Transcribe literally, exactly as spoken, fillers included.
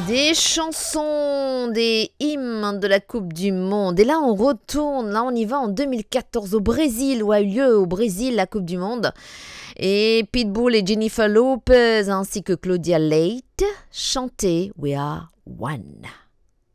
Des chansons, des hymnes de la Coupe du Monde. Et là, on retourne, là, on y va en deux mille quatorze au Brésil, où a eu lieu au Brésil la Coupe du Monde. Et Pitbull et Jennifer Lopez, ainsi que Claudia Leitte, chantaient We Are One.